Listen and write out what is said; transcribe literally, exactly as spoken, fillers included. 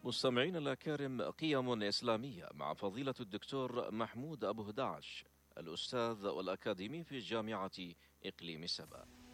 مستمعين الأكارم، قيم إسلامية مع فضيلة الدكتور محمود أبو هداش، الأستاذ والأكاديمي في جامعة إقليم سبا.